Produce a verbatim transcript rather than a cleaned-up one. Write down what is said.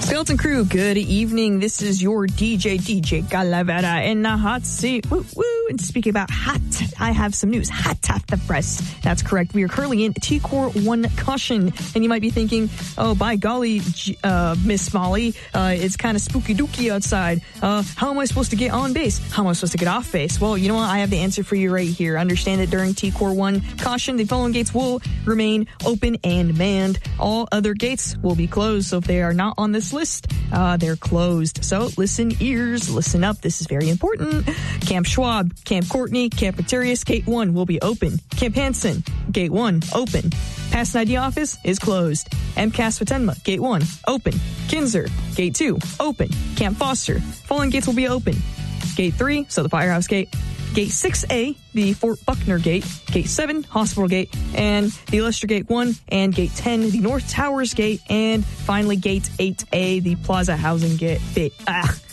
Skeleton Crew, good evening. This is your D J, D J Calavera in the hot seat. Woo, woo. And speaking about hot, I have some news. Hot off the press. That's correct. We are currently in T-Core one caution. And you might be thinking, oh, by golly, uh, Miss Molly, uh, it's kind of spooky dooky outside. Uh, how am I supposed to get on base? How am I supposed to get off base? Well, you know what? I have the answer for you right here. Understand that during T-Core one caution, the following gates will remain open and manned. All other gates will be closed. So if they are not on this list, uh, they're closed. So listen ears, listen up. This is very important. Camp Schwab, Camp Courtney, Camp Materius, Gate one will be open. Camp Hansen, Gate one, open. Pass and I D office is closed. M C A S Fatenma, Gate one, open. Kinzer, Gate two, open. Camp Foster, following gates will be open. Gate three, so the Firehouse Gate. Gate six A, the Fort Buckner Gate. Gate seven, Hospital Gate. And the Leicester Gate one. And Gate ten, the North Towers Gate. And finally, Gate eight A, the Plaza Housing Gate. Ah.